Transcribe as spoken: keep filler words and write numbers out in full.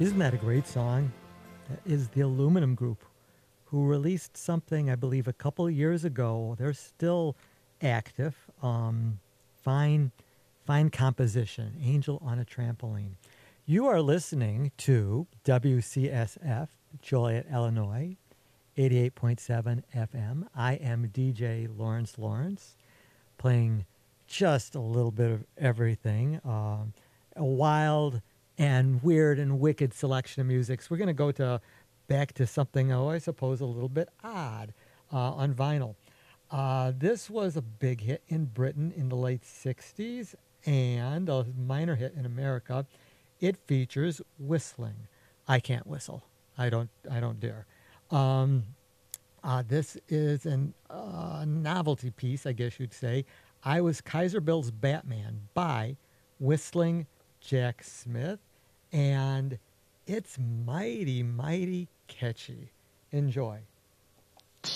Isn't that a great song? That is the Aluminum Group, who released something, I believe, a couple of years ago. They're still active. Um, fine, fine composition. Angel on a Trampoline. You are listening to W C S F, Joliet, Illinois, eighty-eight point seven F M. I am D J Lawrence Lawrence, playing just a little bit of everything. Um, a wild and weird and wicked selection of music. So we're going to go to back to something, oh, I suppose, a little bit odd uh, on vinyl. Uh, this was a big hit in Britain in the late sixties and a minor hit in America. It features whistling. I can't whistle. I don't. I don't dare. Um, uh, this is a uh, novelty piece, I guess you'd say. I Was Kaiser Bill's Batman by Whistling Jack Smith, and it's mighty, mighty catchy. Enjoy.